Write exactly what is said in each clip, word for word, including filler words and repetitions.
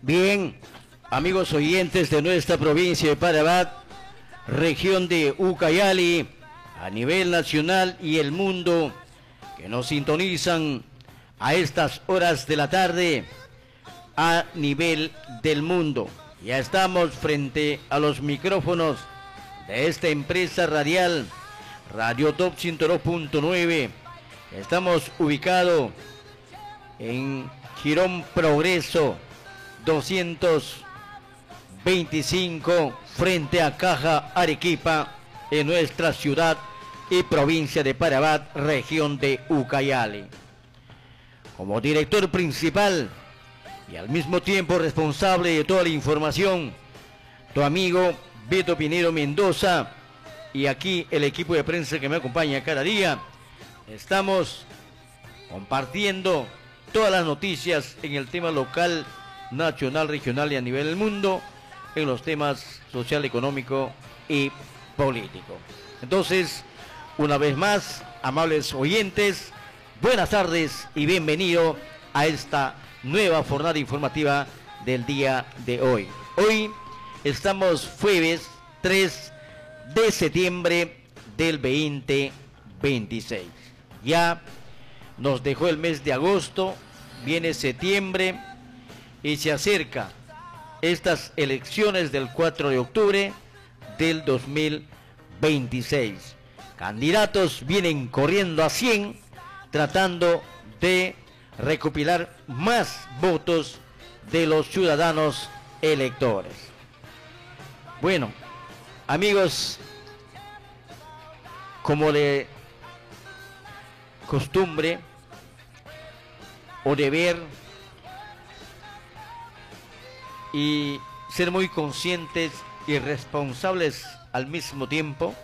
Bien, amigos oyentes de nuestra provincia de Parabat, región de Ucayali, a nivel nacional y el mundo, que nos sintonizan a estas horas de la tarde a nivel del mundo. Ya estamos frente a los micrófonos de esta empresa radial, Radio Top ciento dos punto nueve. Estamos ubicados en Girón Progreso doscientos veinticinco, frente a Caja Arequipa, en nuestra ciudad y provincia de Parabat, región de Ucayali. Como director principal y al mismo tiempo responsable de toda la información, tu amigo Beto Pinero Mendoza, y aquí el equipo de prensa que me acompaña cada día. Estamos compartiendo todas las noticias en el tema local, nacional, regional y a nivel del mundo, en los temas social, económico y político. Entonces, una vez más, amables oyentes, buenas tardes y bienvenido a esta nueva jornada informativa del día de hoy. Hoy estamos jueves tres de septiembre del veinte veintiséis. Ya nos dejó el mes de agosto, viene septiembre y se acerca estas elecciones del cuatro de octubre del dos mil veintiséis. Candidatos vienen corriendo a cien, tratando de recopilar más votos de los ciudadanos electores. Bueno, amigos, como de costumbre o deber y ser muy conscientes y responsables al mismo tiempo,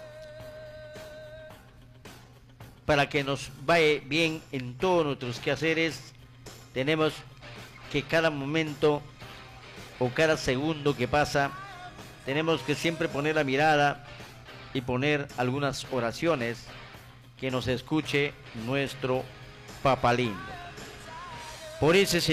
para que nos vaya bien en todos nuestros quehaceres, tenemos que cada momento o cada segundo que pasa, tenemos que siempre poner la mirada y poner algunas oraciones, que nos escuche nuestro Papá Lindo. Por ese